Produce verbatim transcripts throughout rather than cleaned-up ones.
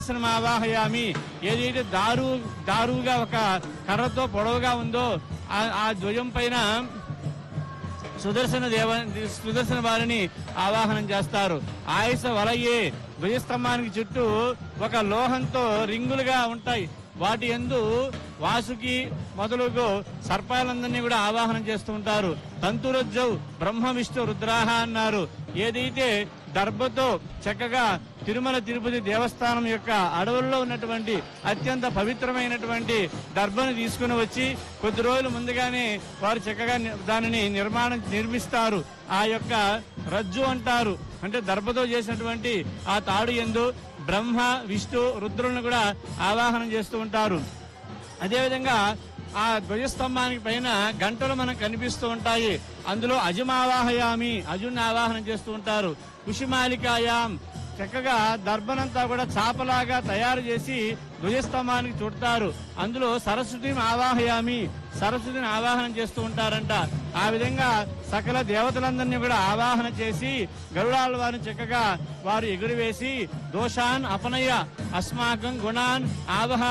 ఆవాహయామి. ఏదైతే దారు దారుగా ఒక కర్రతో పొడవుగా ఉందో ఆ ధ్వజం పైన సుదర్శన దేవ సుదర్శన వారిని ఆవాహనం చేస్తారు. ఆయుస వలయే ధ్వజస్తంభానికి చుట్టూ ఒక లోహంతో రింగులుగా ఉంటాయి. వాటి యందు వాసుకి మొదలుగు సర్పాలందరినీ కూడా ఆవాహనం చేస్తూ ఉంటారు. తంతురజ్జౌ బ్రహ్మ విష్ణు రుద్రాహ అన్నారు. ఏదైతే దర్భతో చక్కగా తిరుమల తిరుపతి దేవస్థానం యొక్క అడవుల్లో ఉన్నటువంటి అత్యంత పవిత్రమైనటువంటి దర్భను తీసుకుని వచ్చి కొద్ది రోజులు ముందుగానే వారు చక్కగా దానిని నిర్మాణం నిర్మిస్తారు. ఆ యొక్క రజ్జు అంటారు, అంటే దర్భతో చేసినటువంటి ఆ తాడు యందు బ్రహ్మ విష్ణు రుద్రులను కూడా ఆవాహనం చేస్తూ ఉంటారు. అదేవిధంగా ఆ ధ్వజస్తంభానికి పైన గంటలు మనకు కనిపిస్తూ ఉంటాయి. అందులో అజమావాహయామి, అజుని ఆవాహనం చేస్తూ ఉంటారు. కుషిమాలికాయాం, చక్కగా దర్భనంతా కూడా చాపలాగా తయారు చేసి ధ్వజస్తంభానికి చుడతారు. అందులో సరస్వతిని ఆవాహయామి, సరస్వతిని ఆవాహనం చేస్తూ ఉంటారంట. ఆ విధంగా సకల దేవతలందరినీ కూడా ఆవాహన చేసి గరుడాల వారిని చక్కగా వారు ఎగురువేసి దోషాన్ అపనయ అస్మాకం గుణాన్ ఆవహ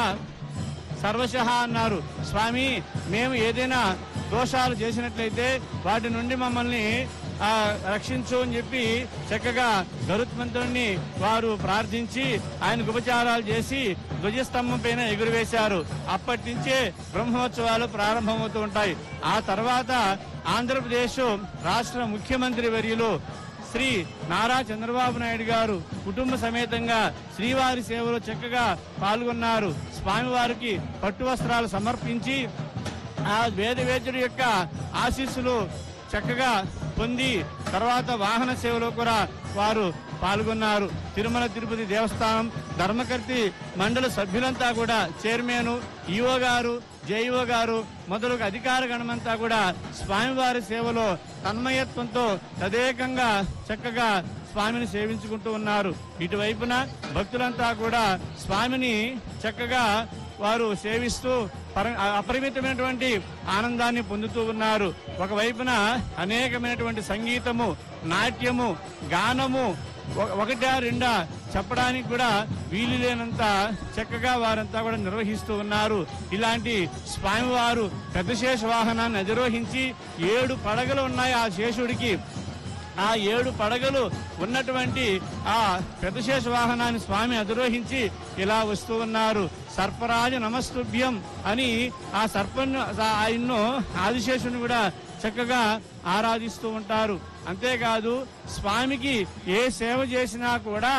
సర్వశః అన్నారు. స్వామి, మేము ఏదైనా దోషాలు చేసినట్లయితే వాటి నుండి మమ్మల్ని రక్షించు అని చెప్పి చక్కగా గరుత్మంతుడిని వారు ప్రార్థించి ఆయనకు ఉపచారాలు చేసి ధ్వజస్తంభం పైన ఎగురువేశారు. అప్పటి నుంచే బ్రహ్మోత్సవాలు ప్రారంభమవుతూ ఉంటాయి. ఆ తర్వాత ఆంధ్రప్రదేశ్ రాష్ట్ర ముఖ్యమంత్రి వర్యులు శ్రీ నారా చంద్రబాబు నాయుడు గారు కుటుంబ సమేతంగా శ్రీవారి సేవలో చక్కగా పాల్గొన్నారు. స్వామివారికి పట్టు వస్త్రాలు సమర్పించి ఆ వేదవేద్యుడి యొక్క ఆశీస్సులు చక్కగా పొంది తర్వాత వాహన సేవలో కూడా వారు పాల్గొన్నారు. తిరుమల తిరుపతి దేవస్థానం ధర్మకర్తి మండలి సభ్యులంతా కూడా చైర్మన్, ఈఓ గారు, జేఈఓ గారు మొదలుగా అధికార గణమంతా కూడా స్వామివారి సేవలో తన్మయత్వంతో తదేకంగా చక్కగా స్వామిని సేవించుకుంటూ ఉన్నారు. ఇటువైపున భక్తులంతా కూడా స్వామిని చక్కగా వారు సేవిస్తూ అపరిమితమైనటువంటి ఆనందాన్ని పొందుతూ ఉన్నారు. ఒకవైపున అనేకమైనటువంటి సంగీతము, నాట్యము, గానము ఒకటా రెండా చెప్పడానికి కూడా వీలు లేనంత చక్కగా వారంతా కూడా నిర్వహిస్తూ ఉన్నారు. ఇలాంటి స్వామివారు పెద్ద శేష వాహనాన్ని అధిరోహించి ఏడు పడగలు ఉన్నాయి ఆ శేషుడికి. ఆ ఏడు పడగలు ఉన్నటువంటి ఆ పెద్దశేష వాహనాన్ని స్వామి అధిరోహించి ఇలా వస్తూ ఉన్నారు. సర్పరాజ నమస్తుభ్యం అని ఆ సర్పను ఆయన్ను ఆదిశేషుని కూడా చక్కగా ఆరాధిస్తూ ఉంటారు. అంతేకాదు స్వామికి ఏ సేవ చేసినా కూడా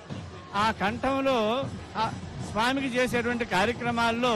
ఆ కంఠంలో స్వామికి చేసేటువంటి కార్యక్రమాల్లో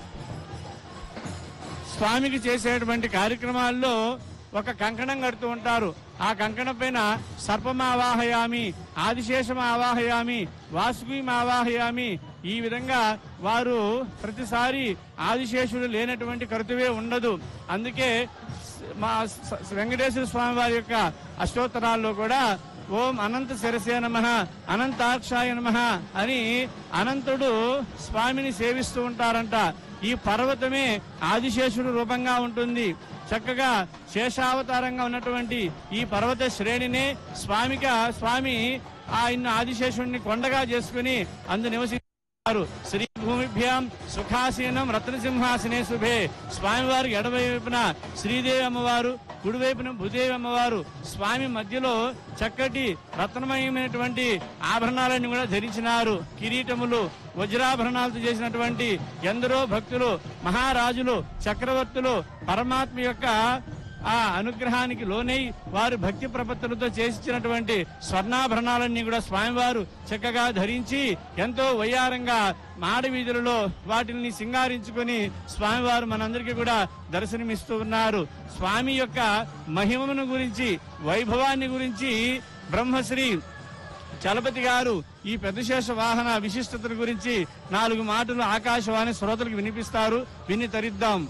స్వామికి చేసేటువంటి కార్యక్రమాల్లో ఒక కంకణం కడుతూ ఉంటారు. ఆ కంకణం పైన సర్పమావాహయామి, ఆదిశేషమావాహయామి, వాసుకీమావాహయామి, ఈ విధంగా వారు ప్రతిసారి ఆదిశేషుడు లేనటువంటి కర్తవ్యే ఉండదు. అందుకే మా వెంకటేశ్వర స్వామి వారి యొక్క అష్టోత్తరాల్లో కూడా ఓం అనంత శిరసే నమః, అనంతాక్షాయ నమః అని అనంతుడు స్వామిని సేవిస్తూ ఉంటారంట. ఈ పర్వతమే ఆదిశేషుడు రూపంగా ఉంటుంది. చక్కగా శేషావతారంగా ఉన్నటువంటి ఈ పర్వత శ్రేణినే స్వామిగా స్వామి ఆయన ఆదిశేషుడిని కొండగా చేసుకుని అందు నివసిస్తారు. శ్రీ భూమిభ్యాం సుఖాసీనం రత్నసింహాసనే శుభే. స్వామివారికి ఎడవైపున శ్రీదేవి అమ్మవారు, కుడివైపున భూదేవి అమ్మవారు, స్వామి మధ్యలో చక్కటి రత్నమయమైనటువంటి ఆభరణాలన్నీ కూడా ధరించినారు. కిరీటములు, వజ్రాభరణాలతో చేసినటువంటి ఎందరో భక్తులు, మహారాజులు, చక్రవర్తులు పరమాత్మ యొక్క ఆ అనుగ్రహానికి లోనై వారు భక్తి ప్రపత్తులతో చేసిచ్చినటువంటి స్వర్ణాభరణాలన్నీ కూడా స్వామివారు చక్కగా ధరించి ఎంతో వయ్యారంగా మాడ వీధులలో వాటిని సింగారించుకుని స్వామివారు మనందరికీ కూడా దర్శనమిస్తూ ఉన్నారు. స్వామి యొక్క మహిమను గురించి, వైభవాన్ని గురించి బ్రహ్మశ్రీ చలపతి గారు ఈ పెద్దశేష వాహన విశిష్టతల గురించి నాలుగు మాటలు ఆకాశవాణి శ్రోతలకు వినిపిస్తారు. విని తరిద్దాం.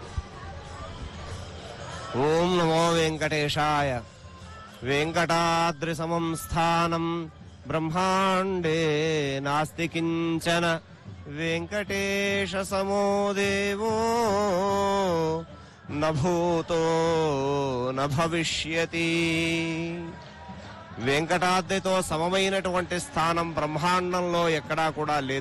ఓం నమో వెంకటేశాయ. వెంకటాద్రి సమం స్థానం బ్రహ్మాండే నాస్తి కించన, వెంకటేశ సమో దేవో న భూతో న భవిష్యతి. వెంకటాద్రితో సమమైనటువంటి స్థానం బ్రహ్మాండంలో ఎక్కడా కూడా లేదు.